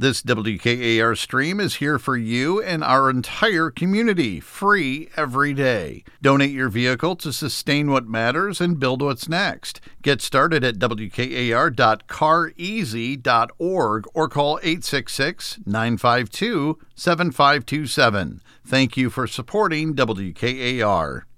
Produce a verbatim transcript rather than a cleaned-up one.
This W K A R stream is here for you and our entire community, free every day. Donate your vehicle to sustain what matters and build what's next. Get started at W K A R dot car easy dot org or call eight six six, nine five two, seven five two seven. Thank you for supporting W K A R.